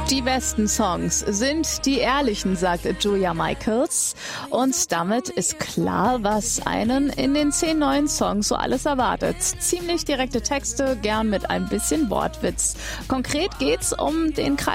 Die besten Songs sind die ehrlichen, sagt Julia Michaels. Und damit ist klar, was einen in den 10 neuen Songs so alles erwartet. Ziemlich direkte Texte, gern mit ein bisschen Wortwitz. Konkret geht's um den Kreis